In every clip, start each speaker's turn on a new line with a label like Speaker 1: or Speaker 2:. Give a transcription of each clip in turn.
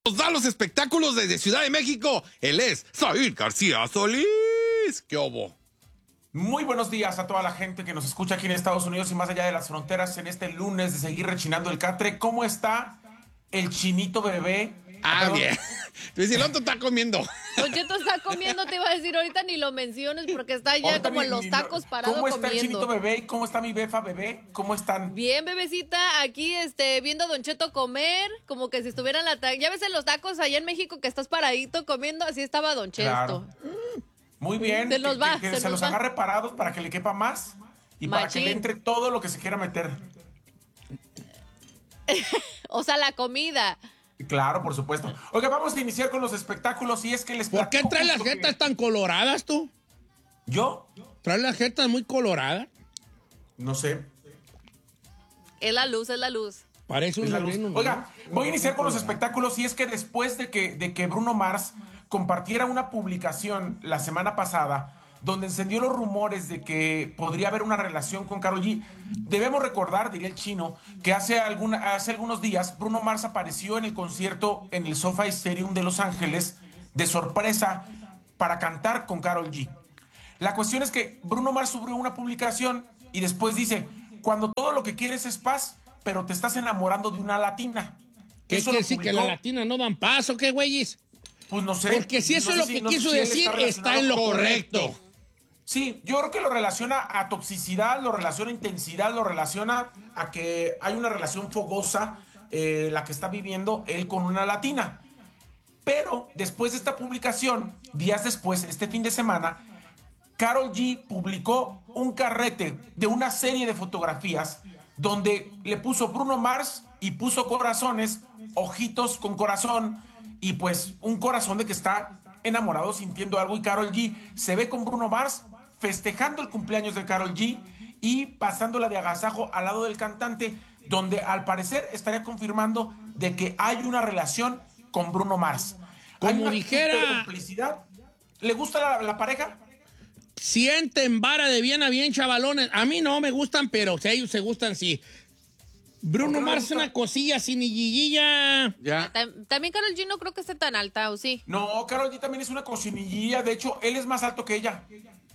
Speaker 1: Nos da los espectáculos desde Ciudad de México. Él es Said García Solís. ¿Qué obo?
Speaker 2: Muy buenos días a toda la gente que nos escucha aquí en Estados Unidos y más allá de las fronteras en este lunes de seguir rechinando el catre. ¿Cómo está el chinito bebé?
Speaker 1: Bien. Luis Silonto está comiendo.
Speaker 3: Don Cheto está comiendo, te iba a decir, ahorita ni lo menciones porque está ya
Speaker 2: Ahorita
Speaker 3: como en los tacos parado
Speaker 2: ¿Cómo está
Speaker 3: comiendo.
Speaker 2: el chinito bebé? ¿Cómo está mi befa bebé? ¿Cómo están?
Speaker 3: Bien, bebecita, aquí viendo a Don Cheto comer, como que si estuviera en la ya ves en los tacos allá en México que estás paradito comiendo, así estaba Don Cheto.
Speaker 2: Claro. Muy bien.
Speaker 3: Se nos va,
Speaker 2: que se los agarre parados para que le quepa más y para que le entre todo lo que se quiera meter.
Speaker 3: O sea, la comida.
Speaker 2: Claro, por supuesto. Oiga, vamos a iniciar con los espectáculos y es que les
Speaker 4: ¿Por qué
Speaker 2: platico
Speaker 4: traes las
Speaker 2: justo
Speaker 4: jetas tan coloradas tú?
Speaker 2: ¿Yo?
Speaker 4: ¿Traes las jetas muy coloradas?
Speaker 2: No sé.
Speaker 3: Es la luz, es la luz.
Speaker 4: Parece un
Speaker 2: Es la luz.
Speaker 4: sobrino, ¿no?
Speaker 2: Oiga, voy a iniciar con los espectáculos y es que después de que Bruno Mars compartiera una publicación la semana pasada donde encendió los rumores de que podría haber una relación con Karol G, debemos recordar, diría el chino, que hace algunos días Bruno Mars apareció en el concierto en el SoFi Stadium de Los Ángeles de sorpresa para cantar con Karol G. La cuestión es que Bruno Mars subió una publicación y después dice, cuando todo lo que quieres es paz, pero te estás enamorando de una latina.
Speaker 4: ¿Qué
Speaker 2: Eso
Speaker 4: quiere
Speaker 2: lo
Speaker 4: decir que
Speaker 2: publicó,
Speaker 4: las latinas no dan paso? ¿Qué güeyes?
Speaker 2: pues no sé.
Speaker 4: Porque si eso
Speaker 2: No
Speaker 4: es
Speaker 2: sé
Speaker 4: lo que
Speaker 2: no sé
Speaker 4: quiso
Speaker 2: si él
Speaker 4: decir, está
Speaker 2: relacionado
Speaker 4: en lo
Speaker 2: con-
Speaker 4: correcto.
Speaker 2: Sí, yo creo que lo relaciona a toxicidad, lo relaciona a intensidad, lo relaciona a que hay una relación fogosa, la que está viviendo él con una latina. Pero después de esta publicación, días después, este fin de semana, Karol G publicó un carrete de una serie de fotografías donde le puso Bruno Mars y puso corazones, ojitos con corazón y pues un corazón de que está enamorado sintiendo algo y Karol G se ve con Bruno Mars festejando el cumpleaños de Karol G y pasándola de agasajo al lado del cantante donde al parecer estaría confirmando de que hay una relación con Bruno Mars. Hay
Speaker 4: Como
Speaker 2: una
Speaker 4: dijera-
Speaker 2: complicidad. ¿Le gusta la pareja?
Speaker 4: Sienten vara de bien a bien, chavalones. A mí no me gustan, pero si a ellos se gustan, sí. Bruno
Speaker 2: ¿Por qué no le
Speaker 4: Mars
Speaker 2: gusta?
Speaker 4: una cosilla sin guillilla.
Speaker 1: Ya.
Speaker 3: También Karol G no creo que esté tan alta, ¿o sí?
Speaker 2: No, Karol G también es una cocinillilla. De hecho, él es más alto que ella.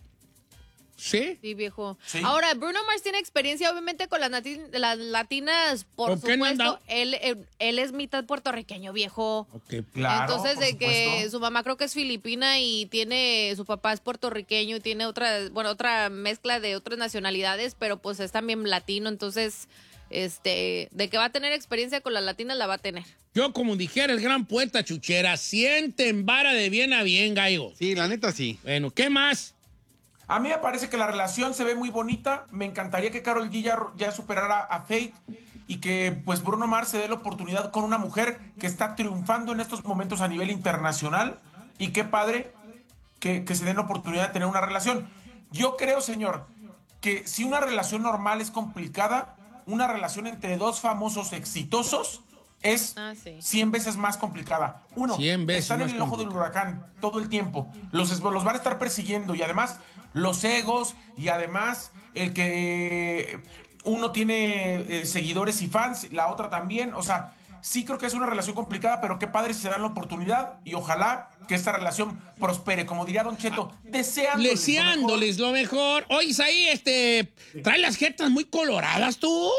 Speaker 4: ¿Sí?
Speaker 3: Sí, viejo.
Speaker 2: Sí.
Speaker 3: Ahora, Bruno Mars tiene experiencia, obviamente, con las latinas, por
Speaker 4: ¿Con qué no
Speaker 3: supuesto.
Speaker 4: anda?
Speaker 3: Él es mitad puertorriqueño, viejo.
Speaker 4: Ok.
Speaker 2: Claro,
Speaker 3: Entonces,
Speaker 2: por
Speaker 3: de que
Speaker 2: supuesto.
Speaker 3: su mamá creo que es filipina y su papá es puertorriqueño y tiene otra mezcla de otras nacionalidades, pero pues es también latino, entonces, de que va a tener experiencia con las latinas, la va a tener.
Speaker 4: Yo, como dijera el gran poeta Chuchera, sienten vara de bien a bien, gallo.
Speaker 1: Sí, la neta sí.
Speaker 4: Bueno, ¿qué más?
Speaker 2: A mí me parece que la relación se ve muy bonita. Me encantaría que Karol G ya superara a Faith y que pues Bruno Mars se dé la oportunidad con una mujer que está triunfando en estos momentos a nivel internacional. Y qué padre que se den la oportunidad de tener una relación. Yo creo, señor, que si una relación normal es complicada, una relación entre dos famosos exitosos es
Speaker 3: Sí.
Speaker 2: 100 veces más complicada.
Speaker 4: 100 veces
Speaker 2: están en
Speaker 4: más
Speaker 2: el ojo del huracán todo el tiempo. Los van a estar persiguiendo y además los egos y además el que uno tiene seguidores y fans, la otra también. O sea, sí creo que es una relación complicada, pero qué padre si se dan la oportunidad y ojalá que esta relación prospere. Como diría Don Cheto,
Speaker 4: Deseándoles lo mejor. Oye, ahí, ¿trae las jetas muy coloradas tú?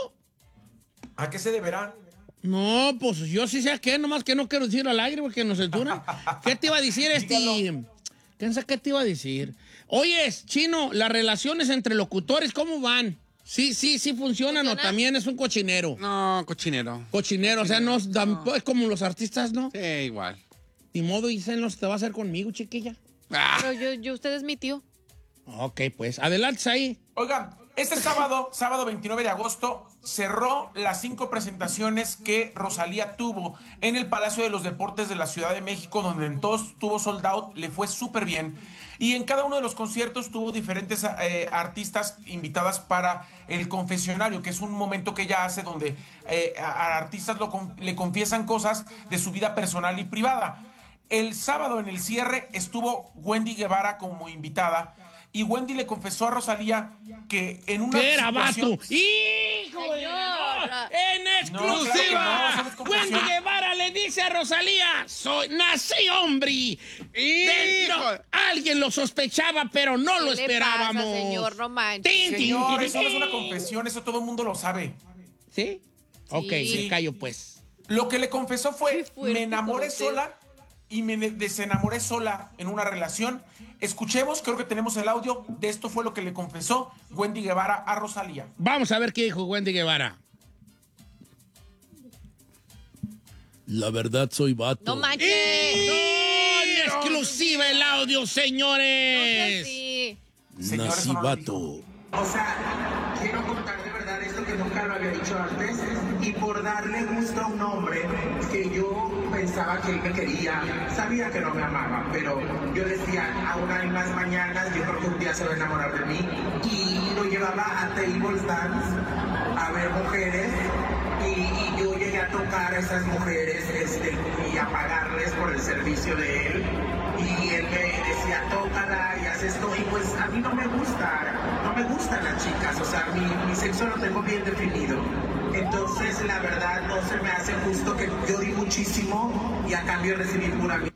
Speaker 2: ¿A qué se deberá?
Speaker 4: No, pues yo sí sé a qué, nomás que no quiero decir al aire porque nos censuran. ¿Qué te iba a decir
Speaker 2: Dígalo.
Speaker 4: ¿Qué te iba a decir? Oye, Chino, las relaciones entre locutores, ¿cómo van? Sí funcionan o
Speaker 3: ¿Funciona?
Speaker 4: también es un cochinero.
Speaker 1: No, cochinero.
Speaker 4: Cochinero, o sea, no, es como los artistas, ¿no?
Speaker 1: Sí, igual.
Speaker 4: Ni modo, dicen, no se te va a hacer conmigo, chiquilla.
Speaker 1: Ah,
Speaker 3: Pero usted es mi tío.
Speaker 4: Ok, pues, adelante ahí.
Speaker 2: Oigan, este sábado 29 de agosto, cerró las 5 presentaciones que Rosalía tuvo en el Palacio de los Deportes de la Ciudad de México, donde en todos tuvo sold out, le fue súper bien. Y en cada uno de los conciertos tuvo diferentes artistas invitadas para el confesionario, que es un momento que ella hace donde a artistas le confiesan cosas de su vida personal y privada. El sábado en el cierre estuvo Wendy Guevara como invitada. Y Wendy le confesó a Rosalía que en una
Speaker 4: ¿Qué era,
Speaker 2: situación...
Speaker 4: vato? ¡Hijo de
Speaker 3: Señor.
Speaker 4: ¡En exclusiva!
Speaker 2: No, claro que no, eso no es confesión.
Speaker 4: Wendy Guevara le dijo dice Rosalía, nací hombre. Alguien lo sospechaba, pero no lo esperábamos.
Speaker 3: ¿Qué le pasa, señor? No manches.
Speaker 2: Señor, eso no es una confesión, eso todo el mundo lo sabe.
Speaker 4: ¿Sí? Ok,
Speaker 2: Sí.
Speaker 4: me callo pues.
Speaker 2: Lo que le confesó fue,
Speaker 3: Qué fuerte
Speaker 2: me enamoré
Speaker 3: con usted.
Speaker 2: sola y me desenamoré sola en una relación. Escuchemos, creo que tenemos el audio de esto fue lo que le confesó Wendy Guevara a Rosalía.
Speaker 4: Vamos a ver qué dijo Wendy Guevara.
Speaker 5: La verdad soy vato.
Speaker 3: No manches.
Speaker 4: ¡En exclusiva el audio,
Speaker 3: No
Speaker 4: señores!
Speaker 3: seas así.
Speaker 2: Señor,
Speaker 5: Nací
Speaker 2: eso no lo
Speaker 5: vato.
Speaker 6: O sea, quiero contar de verdad esto que nunca lo había dicho antes y por darle gusto a un hombre que yo pensaba que él me quería, sabía que no me amaba, pero yo decía, aún hay más mañanas, yo creo que un día se va a enamorar de mí y lo llevaba a table dance a ver mujeres y yo llegué a tocar a esas mujeres y a pagarles por el servicio de él. Y él me decía, tócala y haz esto. Y pues a mí no me gustan las chicas. O sea, mi sexo lo tengo bien definido. Entonces, la verdad, no se me hace justo que yo di muchísimo y a cambio recibí pura mierda.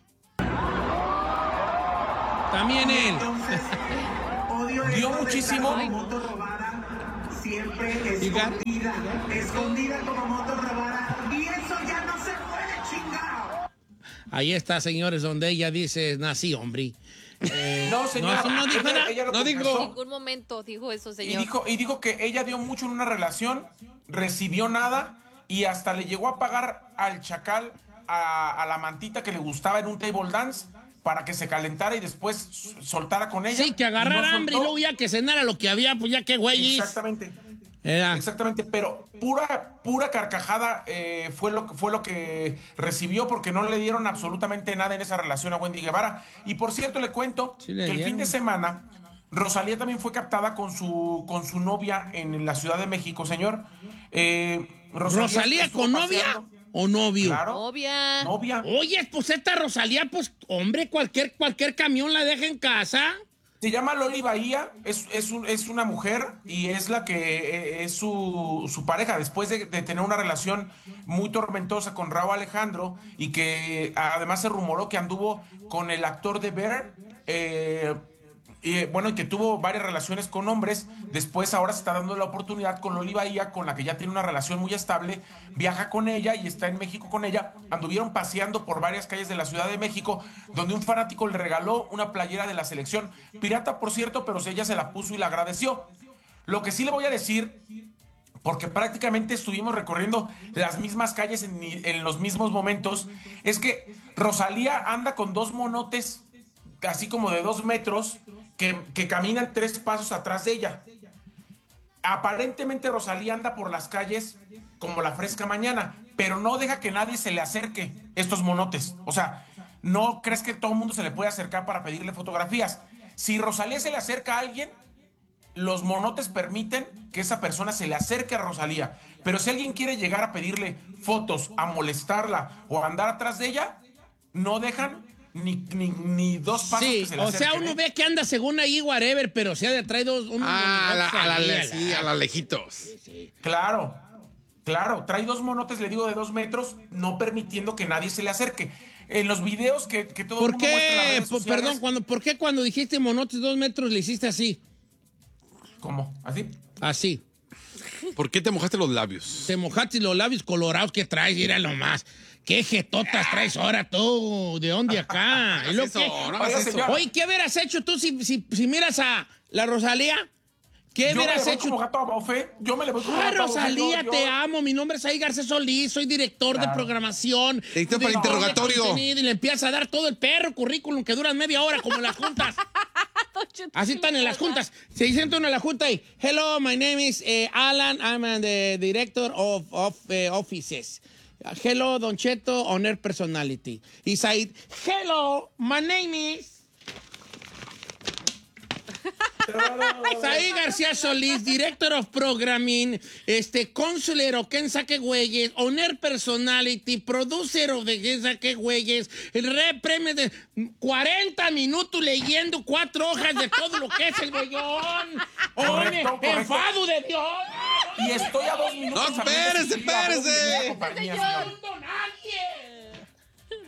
Speaker 4: También él.
Speaker 6: Entonces, odio
Speaker 2: Dio
Speaker 6: esto de
Speaker 2: muchísimo.
Speaker 6: estar como moto robada, siempre escondida como moto robada. Y eso ya no se puede, chingado.
Speaker 4: Ahí está, señores, donde ella dice, nací hombre.
Speaker 2: No, señora,
Speaker 4: eso no dijo nada.
Speaker 2: ella lo
Speaker 1: No dijo.
Speaker 2: confesó.
Speaker 3: En ningún momento dijo eso,
Speaker 2: Y
Speaker 3: señor.
Speaker 2: dijo que ella dio mucho en una relación, recibió nada y hasta le llegó a pagar al chacal a la mantita que le gustaba en un table dance para que se calentara y después soltara con ella.
Speaker 4: Sí, que
Speaker 2: Y no
Speaker 4: agarrara
Speaker 2: soltó.
Speaker 4: hambre y luego ya que cenara lo que había, pues ya que güeyes.
Speaker 2: Exactamente.
Speaker 4: Era.
Speaker 2: Exactamente, pero pura carcajada fue lo que recibió porque no le dieron absolutamente nada en esa relación a Wendy Guevara. Y por cierto, le cuento
Speaker 4: Sí le
Speaker 2: que el
Speaker 4: dieron.
Speaker 2: fin de semana Rosalía también fue captada con su novia en la Ciudad de México, señor.
Speaker 4: ¿Rosalía
Speaker 2: estuvo
Speaker 4: con novia
Speaker 2: paseando.
Speaker 4: o novio?
Speaker 2: Claro,
Speaker 3: Novia.
Speaker 2: novia.
Speaker 4: Oye, pues esta Rosalía, pues, hombre, cualquier camión la deja en casa.
Speaker 2: Se llama Loli Bahía, es una mujer y es la que es su pareja después de tener una relación muy tormentosa con Rauw Alejandro y que además se rumoró que anduvo con el actor de Bear, y que tuvo varias relaciones con hombres. Después ahora se está dando la oportunidad con Loli Bahía, con la que ya tiene una relación muy estable, viaja con ella y está en México con ella. Anduvieron paseando por varias calles de la Ciudad de México, donde un fanático le regaló una playera de la selección, pirata por cierto, pero ella se la puso y la agradeció. Lo que sí le voy a decir, porque prácticamente estuvimos recorriendo las mismas calles en los mismos momentos, es que Rosalía anda con dos monotes, así como de 2 metros, que caminan 3 pasos atrás de ella. Aparentemente Rosalía anda por las calles como la fresca mañana, pero no deja que nadie se le acerque estos monotes. O sea, no crees que todo el mundo se le puede acercar para pedirle fotografías. Si Rosalía se le acerca a alguien, los monotes permiten que esa persona se le acerque a Rosalía. Pero si alguien quiere llegar a pedirle fotos, a molestarla o a andar atrás de ella, no dejan ni 2 pasos
Speaker 4: Sí,
Speaker 2: que se le
Speaker 4: o
Speaker 2: acerquen.
Speaker 4: sea, uno ve que anda según ahí, whatever, pero se ha de traer unos monigotes ahí,
Speaker 1: A la lejitos.
Speaker 2: Claro, trae 2 monotes, le digo, de 2 metros, no permitiendo que nadie se le acerque. En los videos que todo el
Speaker 4: ¿Por
Speaker 2: mundo muestra en las
Speaker 4: qué?
Speaker 2: redes sociales-
Speaker 4: Perdón, ¿por qué cuando dijiste monotes 2 metros le hiciste así?
Speaker 2: ¿Cómo? ¿Así?
Speaker 4: Así.
Speaker 1: ¿Por qué te mojaste los labios?
Speaker 4: Te mojaste los labios colorados que traes, mira nomás. ¿Qué jetotas traes ahora tú? ¿De dónde acá? ¿Y lo
Speaker 1: eso,
Speaker 4: que-
Speaker 1: no hagas
Speaker 2: Oiga,
Speaker 1: eso.
Speaker 2: señor.
Speaker 4: Oye, ¿qué hubieras hecho tú si miras a la Rosalía? ¿Qué
Speaker 2: Yo me le
Speaker 4: hubieras
Speaker 2: voy
Speaker 4: hecho?
Speaker 2: como gato a bofe. Yo me le voy como
Speaker 4: Ah,
Speaker 2: gato a bofe.
Speaker 4: Rosalía,
Speaker 2: Yo-
Speaker 4: te amo. Mi nombre es Ahí Garcés Solís. Soy director de
Speaker 2: Claro.
Speaker 4: programación.
Speaker 1: Director para
Speaker 4: director de
Speaker 1: interrogatorio.
Speaker 4: contenido, y le empiezas a dar todo el perro currículum que duran media hora, como en las juntas. Así están en las juntas. Se sienta uno en la junta y, hello, my name is Alan. I'm the director of offices. Hello, Don Cheto, Honor Personality. Y Said, hello, my name is... Said García Solís, Director of Programming, Consular of Ken Saque Güeyes, Honor Personality, Producer of the Ken Saque Güeyes, el premio de 40 minutos leyendo 4 hojas de todo lo que es el güeyón. ¡Hombre,
Speaker 2: Correcto.
Speaker 4: enfado de Dios!
Speaker 2: Y estoy a 2 minutos.
Speaker 1: No, espérese,
Speaker 2: también de seguir a
Speaker 1: espérese.
Speaker 2: Bob y la compañía, señor.
Speaker 4: ¡No, nadie!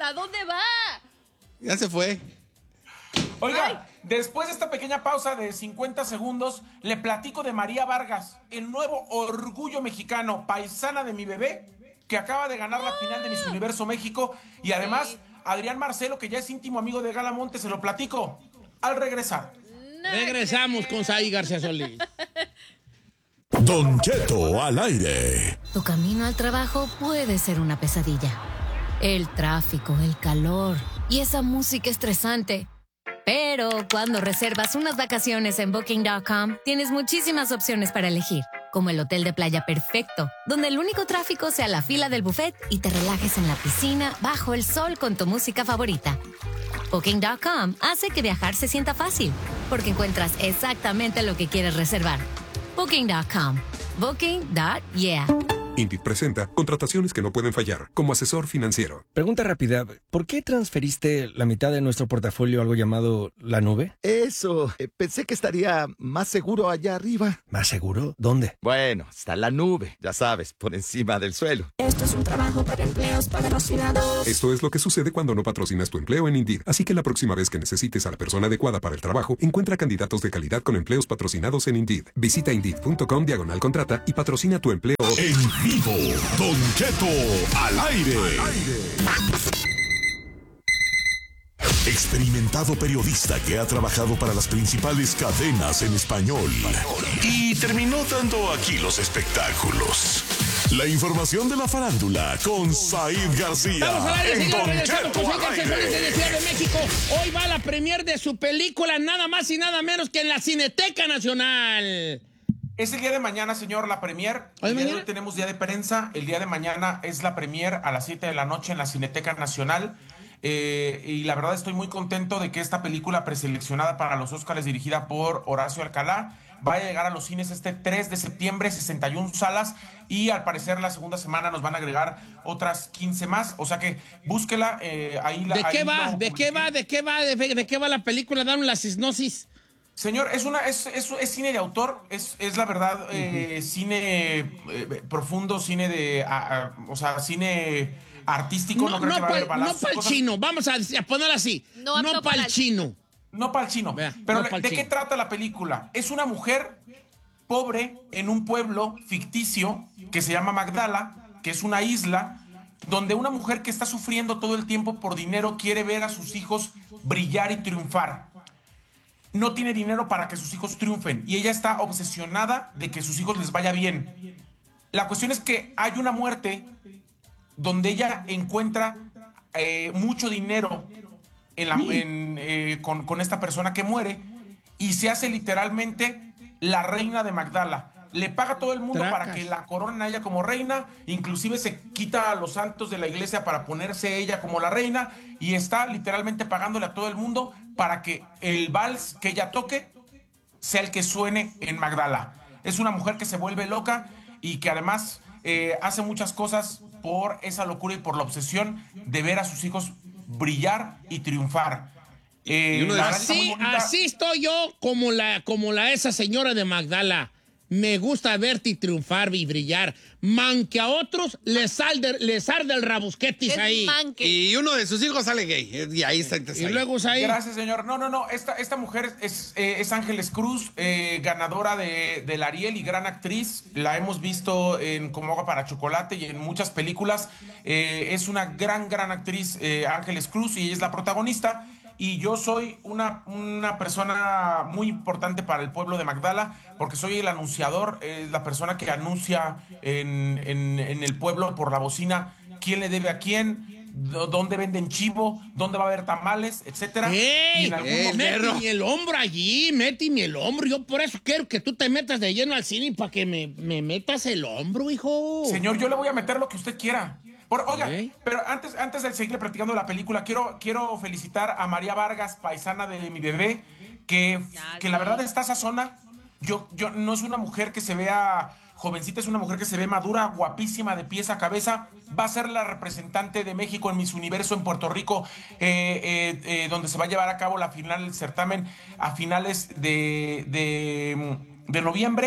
Speaker 3: ¿A dónde va?
Speaker 1: Ya se fue.
Speaker 2: Oiga, después de esta pequeña pausa de 50 segundos, le platico de María Vargas, el nuevo orgullo mexicano, paisana de mi bebé, que acaba de ganar la final de Miss Universo México. Y además, Adrián Marcelo, que ya es íntimo amigo de Gala Monte, se lo platico al regresar.
Speaker 4: Regresamos con Saí García Solís.
Speaker 7: Don Cheto al aire.
Speaker 8: Tu camino al trabajo puede ser una pesadilla. El tráfico, el calor y esa música estresante. Pero cuando reservas unas vacaciones en Booking.com, tienes muchísimas opciones para elegir, como el hotel de playa perfecto, donde el único tráfico sea la fila del buffet y te relajes en la piscina bajo el sol con tu música favorita. Booking.com hace que viajar se sienta fácil, porque encuentras exactamente lo que quieres reservar. Booking.com. Booking.yeah.
Speaker 9: Indeed presenta contrataciones que no pueden fallar como asesor financiero.
Speaker 10: Pregunta rápida, ¿por qué transferiste la mitad de nuestro portafolio a algo llamado la nube?
Speaker 11: Eso, pensé que estaría más seguro allá arriba.
Speaker 10: ¿Más seguro? ¿Dónde?
Speaker 11: Bueno, está la nube, ya sabes, por encima del suelo.
Speaker 12: Esto es un trabajo para empleos patrocinados.
Speaker 9: Esto es lo que sucede cuando no patrocinas tu empleo en Indeed. Así que la próxima vez que necesites a la persona adecuada para el trabajo, encuentra candidatos de calidad con empleos patrocinados en Indeed. Visita Indeed.com/contrata y patrocina tu empleo.
Speaker 7: En vivo, Don Cheto al aire. Experimentado periodista que ha trabajado para las principales cadenas en español y terminó dando aquí los espectáculos. La información de la farándula con Said García.
Speaker 4: Vamos al aire,
Speaker 7: en
Speaker 4: señor.
Speaker 7: Don
Speaker 4: Regresamos
Speaker 7: Cheto
Speaker 4: con Said
Speaker 7: al
Speaker 4: García Solís
Speaker 7: aire.
Speaker 4: de Ciudad de México. Hoy va la premier de su película, nada más y nada menos que en la Cineteca Nacional.
Speaker 2: Es el día de mañana, señor, la premier. El día de hoy tenemos día de prensa. El día de mañana es la premier a las 7 de la noche en la Cineteca Nacional. Y la verdad estoy muy contento de que esta película preseleccionada para los Óscares, dirigida por Horacio Alcalá, vaya a llegar a los cines este 3 de septiembre, 61 salas. Y al parecer la segunda semana nos van a agregar otras 15 más. O sea que búsquela. Ahí
Speaker 4: ¿De qué va? ¿De qué va? ¿De qué va? ¿De qué va la película? Dame la sinopsis.
Speaker 2: Señor, es cine de autor, es la verdad, cine profundo, cine de, o sea, cine artístico.
Speaker 4: No para el chino, vamos a poner así. No para el chino.
Speaker 2: No para el chino. Pero ¿de qué trata la película? Es una mujer pobre en un pueblo ficticio que se llama Magdala, que es una isla, donde una mujer que está sufriendo todo el tiempo por dinero quiere ver a sus hijos brillar y triunfar. No tiene dinero para que sus hijos triunfen y ella está obsesionada de que sus hijos les vaya bien. La cuestión es que hay una muerte donde ella encuentra mucho dinero con esta persona que muere y se hace literalmente la reina de Magdala. Le paga a todo el mundo para que la coronen a ella como reina, inclusive se quita a los santos de la iglesia para ponerse ella como la reina y está literalmente pagándole a todo el mundo para que el vals que ella toque sea el que suene en Magdala. Es una mujer que se vuelve loca y que además hace muchas cosas por esa locura y por la obsesión de ver a sus hijos brillar y triunfar.
Speaker 4: Así estoy yo como esa señora de Magdala. Me gusta verte triunfar y brillar. Man, que a otros les arde el rabusquetis ahí.
Speaker 1: Manque. Y uno de sus hijos sale gay. Y ahí está.
Speaker 4: Y luego ahí.
Speaker 2: Gracias, señor. No. Esta mujer es Ángeles Cruz, ganadora del Ariel y gran actriz. La hemos visto en Como agua para chocolate y en muchas películas. Es una gran actriz, Ángeles Cruz, y ella es la protagonista. Y yo soy una persona muy importante para el pueblo de Magdala, porque soy el anunciador, la persona que anuncia en el pueblo por la bocina quién le debe a quién, dónde venden chivo, dónde va a haber tamales, etcétera.
Speaker 4: ¡Ey! Méteme el hombro allí, méteme el hombro. Yo por eso quiero que tú te metas de lleno al cine para que me metas el hombro, hijo.
Speaker 2: Señor, yo le voy a meter lo que usted quiera. Oiga, pero antes de seguir platicando de la película, quiero felicitar a María Vargas, paisana de mi bebé, que la verdad está sazona. Yo no es una mujer que se vea jovencita, es una mujer que se ve madura, guapísima de pies a cabeza. Va a ser la representante de México en Miss Universo en Puerto Rico, donde se va a llevar a cabo la final del certamen a finales de noviembre.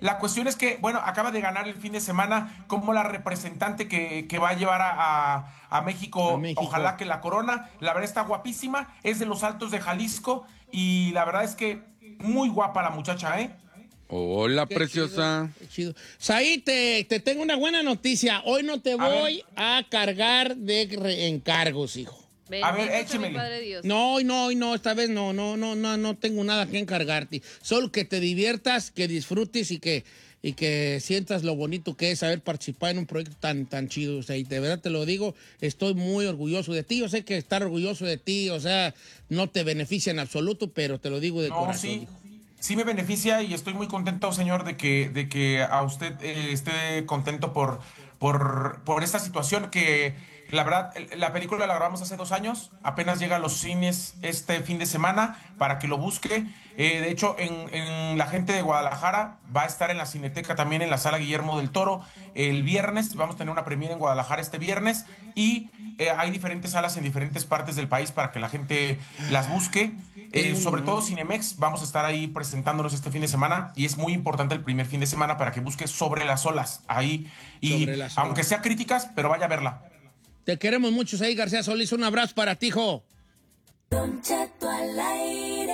Speaker 2: La cuestión es que, bueno, acaba de ganar el fin de semana como la representante que va a llevar a México, ojalá que la corona. La verdad está guapísima, es de los Altos de Jalisco y la verdad es que muy guapa la muchacha, ¿eh?
Speaker 1: Hola, qué preciosa.
Speaker 4: Chido. Saí, te tengo una buena noticia. Hoy no te voy a cargar de encargos, hijo.
Speaker 2: A ver, échemele.
Speaker 4: No, esta vez no tengo nada que encargarte. Solo que te diviertas, que disfrutes y que sientas lo bonito que es haber participado en un proyecto tan chido. O sea, y de verdad te lo digo, estoy muy orgulloso de ti. Yo sé que estar orgulloso de ti, o sea, no te beneficia en absoluto, pero te lo digo de corazón.
Speaker 2: Sí. Sí me beneficia y estoy muy contento, señor, de que a usted esté contento por esta situación que, la verdad, la película la grabamos hace 2 años, apenas llega a los cines este fin de semana para que lo busque. De hecho, en la gente de Guadalajara va a estar en la Cineteca también en la Sala Guillermo del Toro el viernes. Vamos a tener una premiere en Guadalajara este viernes y hay diferentes salas en diferentes partes del país para que la gente las busque. Sobre todo Cinemex, vamos a estar ahí presentándonos este fin de semana y es muy importante el primer fin de semana para que busque Sobre las olas ahí y aunque sea críticas, pero vaya a verla.
Speaker 4: Te queremos mucho, Saí García Solís. Un abrazo para ti, hijo.
Speaker 12: Don Cheto al aire.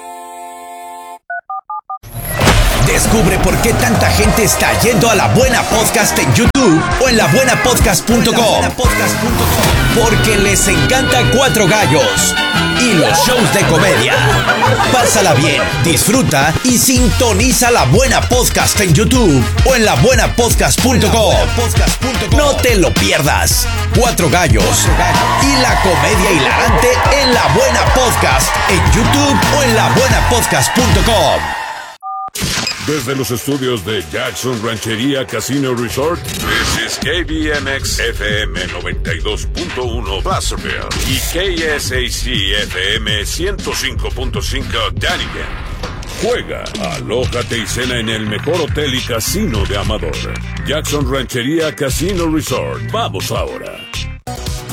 Speaker 13: Descubre por qué tanta gente está yendo a La Buena Podcast en YouTube o en labuenapodcast.com. Porque les encanta Cuatro Gallos y los shows de comedia. Pásala bien, disfruta y sintoniza La Buena Podcast en YouTube o en labuenapodcast.com. No te lo pierdas. Cuatro Gallos y la comedia hilarante en La Buena Podcast en YouTube o en labuenapodcast.com.
Speaker 7: Desde los estudios de Jackson Ranchería Casino Resort, this is KBMX FM 92.1 Placerville y KSAC FM 105.5 Dunnigan. Juega, alójate y cena en el mejor hotel y casino de Amador. Jackson Ranchería Casino Resort. Vamos ahora.